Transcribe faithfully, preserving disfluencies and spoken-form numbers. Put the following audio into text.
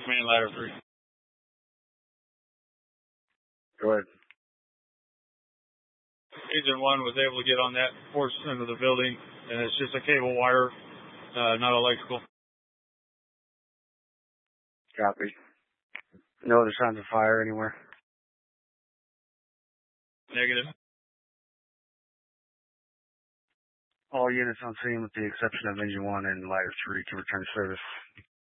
Command ladder three. Go ahead. Agent one was able to get on that portion of the building, and it's just a cable wire, uh, not electrical. Copy. No other signs of fire anywhere? Negative. All units on scene with the exception of engine one and ladder three to return to service.